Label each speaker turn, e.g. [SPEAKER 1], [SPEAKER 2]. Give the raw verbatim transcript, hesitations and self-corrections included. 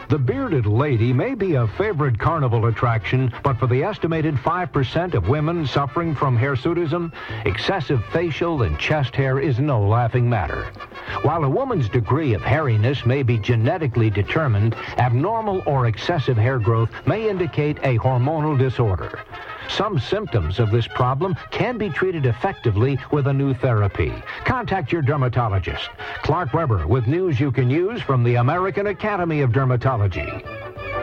[SPEAKER 1] The bearded lady may be a favorite carnival attraction, but for the estimated five percent of women suffering from hirsutism, excessive facial and chest hair is no laughing matter. While a woman's degree of hairiness may be genetically determined, abnormal or excessive hair growth may indicate a hormonal disorder. Some symptoms of this problem can be treated effectively with a new therapy. Contact your dermatologist. Clark Weber with news you can use from the American Academy of Dermatology.